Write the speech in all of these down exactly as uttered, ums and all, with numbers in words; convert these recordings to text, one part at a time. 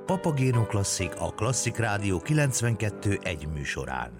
Papagéno Klasszik a Klasszik Rádió kilencvenkettő egy műsorán.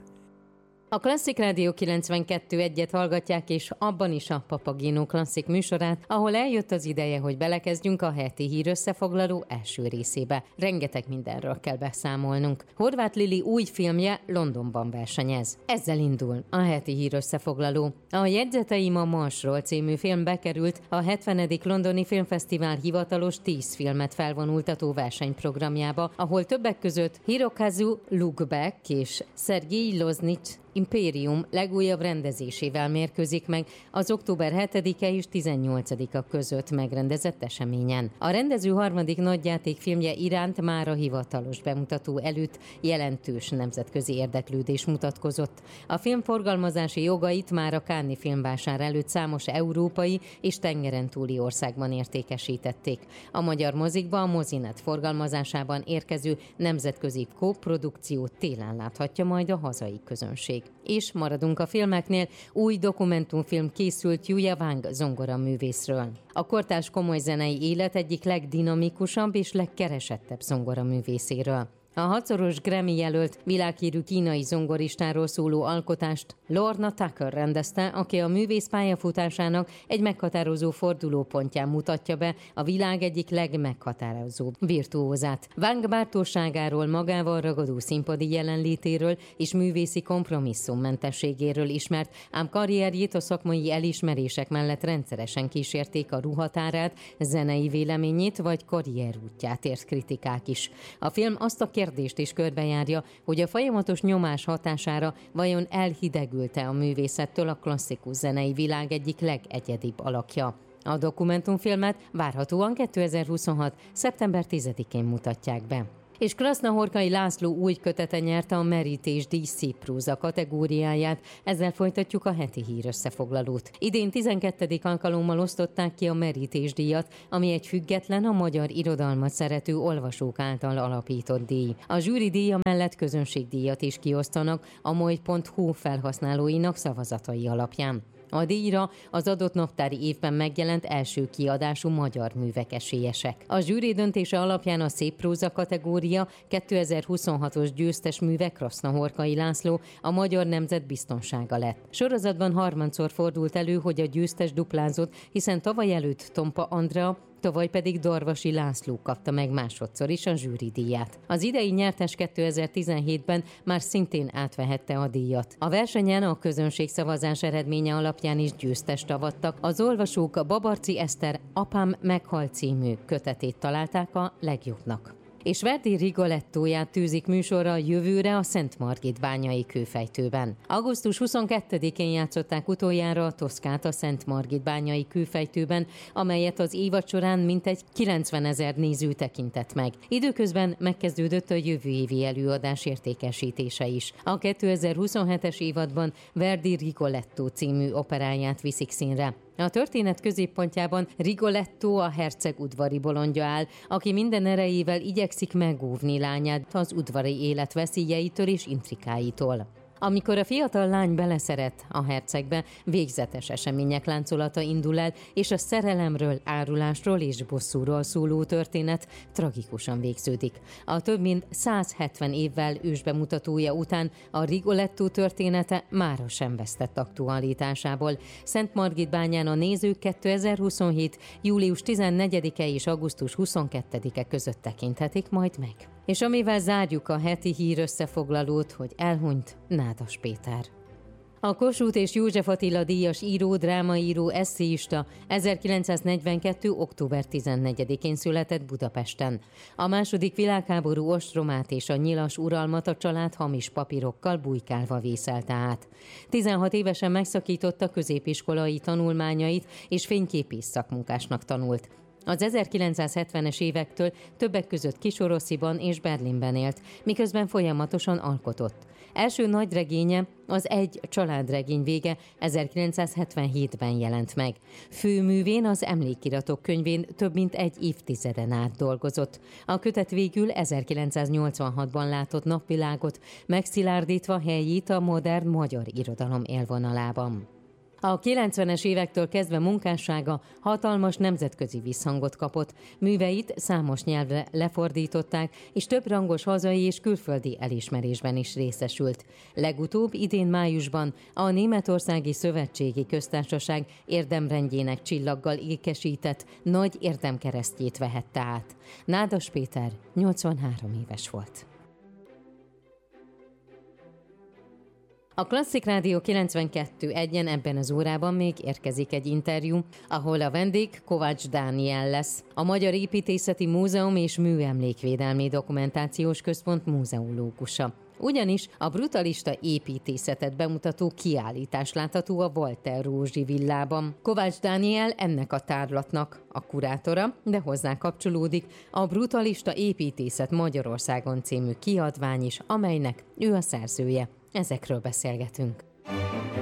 A Klasszik Rádió kilencvenkettő egyet hallgatják, és abban is a Papagéno Klasszik műsorát, ahol eljött az ideje, hogy belekezdjünk a heti hírösszefoglaló első részébe. Rengeteg mindenről kell beszámolnunk. Horváth Lili új filmje Londonban versenyez. Ezzel indul a heti hírösszefoglaló. A Jegyzeteim a Marsról című film bekerült a hetvenedik Londoni Filmfesztivál hivatalos tíz filmet felvonultató versenyprogramjába, ahol többek között Hirokazu Lubek és Szergej Loznics Imperium legújabb rendezésével mérkőzik meg az október hetedike és tizennyolcadika között megrendezett eseményen. A rendező harmadik nagyjátékfilmje iránt már a hivatalos bemutató előtt jelentős nemzetközi érdeklődés mutatkozott. A film forgalmazási jogait már a Cannes-i filmvásár előtt számos európai és tengeren túli országban értékesítették. A magyar mozikba a Mozinet forgalmazásában érkező nemzetközi kóprodukciót télen láthatja majd a hazai közönség. És maradunk a filmeknél, új dokumentumfilm készült Yuya Wang zongoraművészről. A kortárs komoly zenei élet egyik legdinamikusabb és legkeresettebb zongoraművészéről. A hatszoros Grammy jelölt világhírű kínai zongoristáról szóló alkotást Lorna Tucker rendezte, aki a művész pályafutásának egy meghatározó fordulópontján mutatja be a világ egyik legmeghatározóbb virtuózát. Wang bátorságáról, magával ragadó színpadi jelenlétéről és művészi kompromisszummentességéről ismert, ám karrierjét a szakmai elismerések mellett rendszeresen kísérték a ruhatárát, zenei véleményét vagy karrierútját ért kritikák is. A film azt a kérdést is körbejárja, hogy a folyamatos nyomás hatására vajon elhidegült-e a művészettől a klasszikus zenei világ egyik legegyedibb alakja. A dokumentumfilmet várhatóan kétezer-huszonhat. szeptember tizedikén mutatják be. És Krasznahorkai László új kötete nyerte a Merítés-díj szép próza kategóriáját, ezzel folytatjuk a heti hírösszefoglalót. Idén tizenkettedik alkalommal osztották ki a Merítés-díjat, ami egy független, a magyar irodalmat szerető olvasók által alapított díj. A zsűri díja mellett közönségdíjat is kiosztanak a moly pont hu felhasználóinak szavazatai alapján. A díjra az adott naptári évben megjelent első kiadású magyar művek esélyesek. A zsűri döntése alapján a szép próza kategória kétezer-huszonhatos győztes műve Krasznahorkai László, a magyar nemzet biztonsága lett. Sorozatban harmadszor fordult elő, hogy a győztes duplázott, hiszen tavaly előtt Tompa Andrea, tavaly pedig Darvasi László kapta meg másodszor is a zsűridíját. Az idei nyertes kétezer-tizenhétben már szintén átvehette a díjat. A versenyen a közönségszavazás eredménye alapján is győztest avattak. Az olvasók a Babarczy Eszter Apám meghalt című kötetét találták a legjobbnak. És Verdi Rigolettóját tűzik műsorra jövőre a Szentmargit-bányai kőfejtőben. augusztus huszonkettedikén játszották utoljára a Toszkát a Szentmargit-bányai kőfejtőben, amelyet az évad során mintegy kilencvenezer néző tekintett meg. Időközben megkezdődött a jövő évi előadás értékesítése is. A kétezer-huszonhetes évadban Verdi Rigoletto című operáját viszik színre. A történet középpontjában Rigoletto, a herceg udvari bolondja áll, aki minden erejével igyekszik megóvni lányát az udvari élet veszélyeitől és intrikáitól. Amikor a fiatal lány beleszeret a hercegbe, végzetes események láncolata indul el, és a szerelemről, árulásról és bosszúról szóló történet tragikusan végződik. A több mint százhetven évvel ősbemutatója után a Rigoletto története mára sem vesztett aktualitásából. Szentmargit-bányán a nézők kétezer-huszonhét. július tizennegyedike és augusztus huszonkettedike között tekinthetik majd meg. És amivel zárjuk a heti hír összefoglalót, hogy elhunyt Nádas Péter. A Kossuth és József Attila díjas író, drámaíró, esszéista ezerkilencszáznegyvenkettő. október tizennegyedikén született Budapesten. A második világháború ostromát és a nyilas uralmat a család hamis papírokkal bujkálva vészelte át. tizenhat évesen megszakította középiskolai tanulmányait és fényképész szakmunkásnak tanult. Az ezerkilencszázhetvenes évektől többek között Kisorossziban és Berlinben élt, miközben folyamatosan alkotott. Első nagyregénye, az Egy családregény vége ezerkilencszázhetvenhétben jelent meg. Főművén, az Emlékiratok könyvén több mint egy évtizeden át dolgozott. A kötet végül ezerkilencszáznyolcvanhatban látott napvilágot, megszilárdítva helyét a modern magyar irodalom élvonalában. A kilencvenes évektől kezdve munkássága hatalmas nemzetközi visszhangot kapott. Műveit számos nyelvre lefordították, és több rangos hazai és külföldi elismerésben is részesült. Legutóbb idén májusban a Németországi Szövetségi Köztársaság érdemrendjének csillaggal ékesített nagy érdemkeresztjét vehette át. Nádas Péter nyolcvanhárom éves volt. A Klasszik Rádió kilencvenkettő egyen ebben az órában még érkezik egy interjú, ahol a vendég Kovács Dániel lesz, a Magyar Építészeti Múzeum és Műemlékvédelmi Dokumentációs Központ múzeológusa. Ugyanis a brutalista építészetet bemutató kiállítás látható a Walter Rózsi villában. Kovács Dániel ennek a tárlatnak a kurátora, de hozzá kapcsolódik a Brutalista építészet Magyarországon című kiadvány is, amelynek ő a szerzője. Ezekről beszélgetünk.